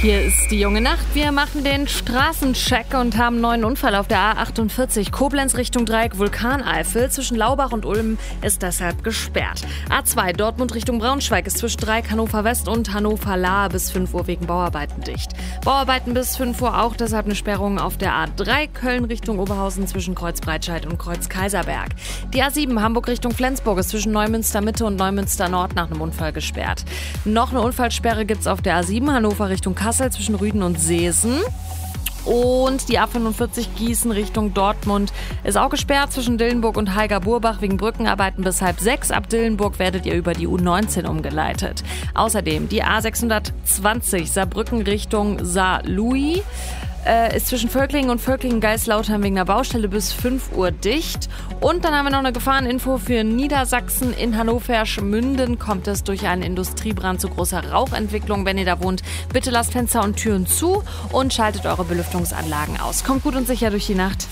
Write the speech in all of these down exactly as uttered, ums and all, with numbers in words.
Hier ist die junge Nacht. Wir machen den Straßencheck und haben einen neuen Unfall auf der A achtundvierzig. Koblenz Richtung Dreieck Vulkaneifel. Zwischen Laubach und Ulm ist deshalb gesperrt. A zwei Dortmund Richtung Braunschweig ist zwischen Dreieck Hannover West und Hannover Lahr bis fünf Uhr wegen Bauarbeiten dicht. Bauarbeiten bis fünf Uhr auch, deshalb eine Sperrung auf der A drei Köln Richtung Oberhausen zwischen Kreuz Breitscheid und Kreuz Kaiserberg. Die A sieben Hamburg Richtung Flensburg ist zwischen Neumünster Mitte und Neumünster Nord nach einem Unfall gesperrt. Noch eine Unfallsperre gibt's auf der A sieben Hannover Richtung Kassel zwischen Rüden und Seesen. Und die A fünfundvierzig Gießen Richtung Dortmund ist auch gesperrt zwischen Dillenburg und Haiger-Burbach wegen Brückenarbeiten bis halb sechs. Ab Dillenburg werdet ihr über die U neunzehn umgeleitet. Außerdem die A sechshundertzwanzig Saarbrücken Richtung Saarlouis äh, ist zwischen Völklingen und Völklingen-Geislautern wegen der Baustelle bis fünf Uhr dicht. Und dann haben wir noch eine Gefahreninfo für Niedersachsen. In Hannover-Schmünden kommt es durch einen Industriebrand zu großer Rauchentwicklung. Wenn ihr da wohnt, bitte lasst Fenster und Türen zu und schaltet eure Belüftungsanlagen aus. Kommt gut und sicher durch die Nacht.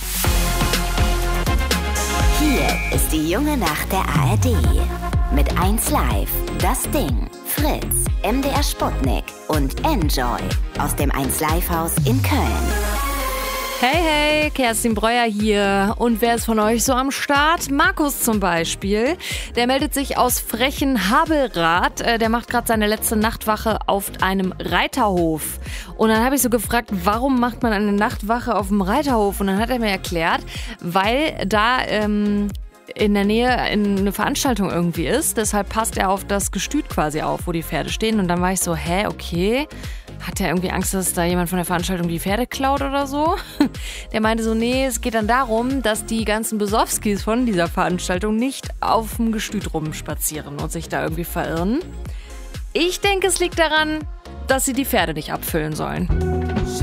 Hier ist die junge Nacht der A R D. Mit eins Live, Das Ding, Fritz, M D R Sputnik und Enjoy aus dem eins Live Haus in Köln. Hey, hey, Kerstin Breuer hier. Und wer ist von euch so am Start? Markus zum Beispiel. Der meldet sich aus Frechen-Habelrath. Der macht gerade seine letzte Nachtwache auf einem Reiterhof. Und dann habe ich so gefragt, warum macht man eine Nachtwache auf dem Reiterhof? Und dann hat er mir erklärt, weil da ähm, in der Nähe eine Veranstaltung irgendwie ist. Deshalb passt er auf das Gestüt quasi auf, wo die Pferde stehen. Und dann war ich so, hä, okay. Hat er irgendwie Angst, dass da jemand von der Veranstaltung die Pferde klaut oder so? Der meinte so, nee, es geht dann darum, dass die ganzen Besowskis von dieser Veranstaltung nicht auf dem Gestüt rumspazieren und sich da irgendwie verirren. Ich denke, es liegt daran, dass sie die Pferde nicht abfüllen sollen.